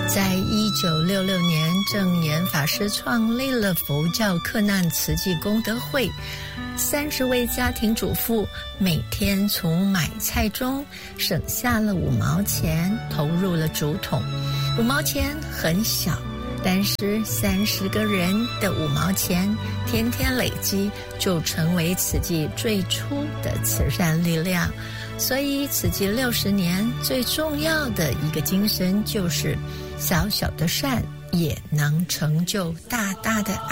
在1966年，证严法师创立了佛教克难慈济功德会，30位家庭主妇每天从买菜中省下了5毛钱，投入了竹筒。5毛钱很小，但是30个人的5毛钱，天天累积，就成为慈济最初的慈善力量。所以慈济60年最重要的一个精神，就是小小的善也能成就大大的爱。